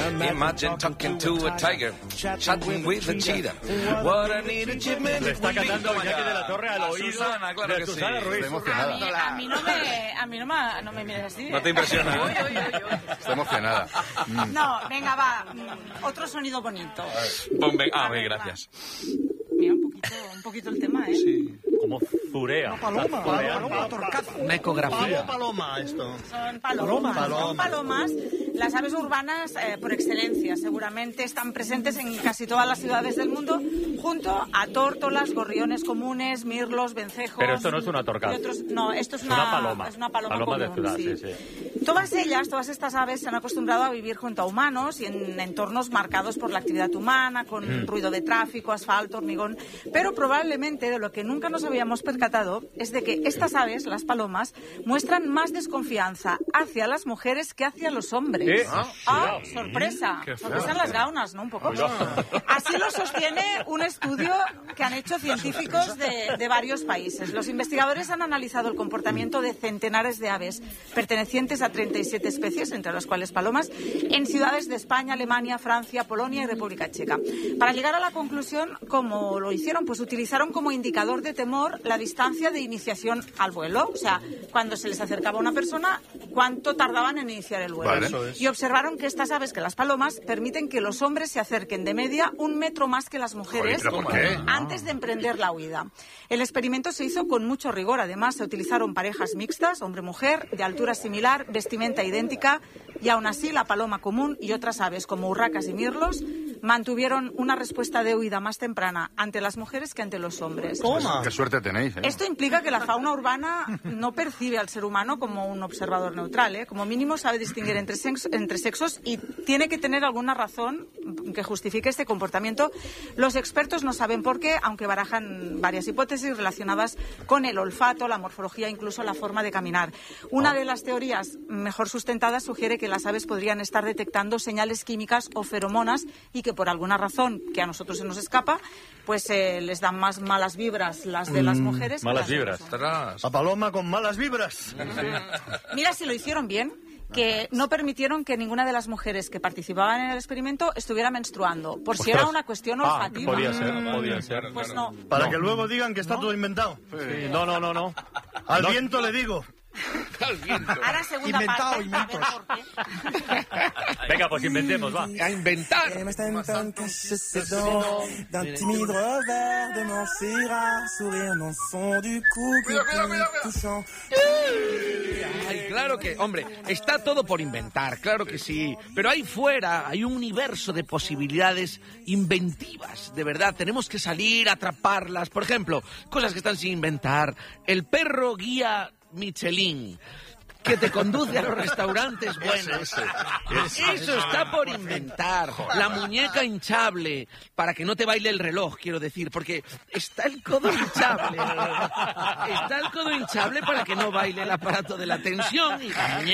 Imagine talking to a tiger, chatting with a cheetah. What I need a chipmunk. Le está cantando Iñaki de la Torre al oído Susana, claro de que Susana sí. Ruiz. Estoy emocionada. A mí no me mires así. No te impresiona. Estoy emocionada. No, venga, va. Otro sonido bonito. Gracias. Mira, un poquito el tema, ¿eh? Sí. Como zurea. Una ecografía. Paloma, esto. Son palomas. Son palomas. Las aves urbanas por excelencia. Seguramente están presentes en casi todas las ciudades del mundo, junto a tórtolas, gorriones comunes, mirlos, vencejos. Pero esto no es una torcaz. No, esto es una paloma. Es una paloma Paloma de común, ciudad, sí. Todas estas aves se han acostumbrado a vivir junto a humanos y en entornos marcados por la actividad humana, con ruido de tráfico, asfalto, hormigón. Pero probablemente de lo que nunca nos habíamos percatado es de que estas aves, las palomas, muestran más desconfianza hacia las mujeres que hacia los hombres. Sorpresa. Sorpresa en las gaunas, ¿no? Un poco. Así lo sostiene un estudio que han hecho científicos de varios países. Los investigadores han analizado el comportamiento de centenares de aves pertenecientes a 37 especies, entre las cuales palomas, en ciudades de España, Alemania, Francia, Polonia y República Checa. Para llegar a la conclusión, ¿cómo lo hicieron? Pues utilizaron como indicador de temor la distancia de iniciación al vuelo. O sea, cuando se les acercaba una persona, ¿cuánto tardaban en iniciar el vuelo? Vale. Y observaron que estas aves, que las palomas, permiten que los hombres se acerquen de media 1 metro más que las mujeres. Joder, ¿pero por qué? Antes de emprender la huida. El experimento se hizo con mucho rigor. Además, se utilizaron parejas mixtas, hombre-mujer, de altura similar, vestimenta idéntica, y aún así la paloma común y otras aves como urracas y mirlos mantuvieron una respuesta de huida más temprana ante las mujeres que ante los hombres. Toma. Qué suerte tenéis, ¿eh? Esto implica que la fauna urbana no percibe al ser humano como un observador neutral, ¿eh? Como mínimo sabe distinguir entre sexos y tiene que tener alguna razón que justifique este comportamiento. Los expertos no saben por qué, aunque barajan varias hipótesis relacionadas con el olfato, la morfología, incluso la forma de caminar. Una de las teorías mejor sustentadas sugiere que las aves podrían estar detectando señales químicas o feromonas y que por alguna razón que a nosotros se nos escapa, pues les dan más malas vibras las de las mujeres. que Malas las de los vibras. hombres. La paloma con malas vibras. Mira si lo hicieron bien, que no permitieron que ninguna de las mujeres que participaban en el experimento estuviera menstruando, por si era una cuestión olfativa. Podía ser. Pues no. Para que luego digan que está todo inventado. Sí, no. Al viento le digo. Ahora segunda Inventado, parte. inventos. A ver por qué. Venga, pues inventemos, va. A inventar. D'un timide revers de mon serra, sourire dans son du cou, touchant. Ay, claro que, hombre, está todo por inventar, claro que sí. Pero ahí fuera hay un universo de posibilidades inventivas, de verdad. Tenemos que salir a atraparlas. Por ejemplo, cosas que están sin inventar. El perro guía Michelin, que te conduce a los restaurantes buenos. Eso está por inventar. La muñeca hinchable, para que no te baile el reloj, quiero decir, porque está el codo hinchable. Está el codo hinchable para que no baile el aparato de la tensión y la muñeca